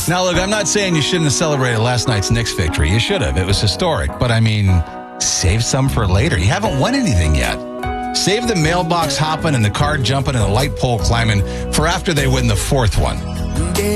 Now, look, I'm not saying you shouldn't have celebrated last night's Knicks victory. You should have. It was historic. But, I mean, save some for later. You haven't won anything yet. Save the mailbox hopping and the car jumping and the light pole climbing for after they win the fourth one.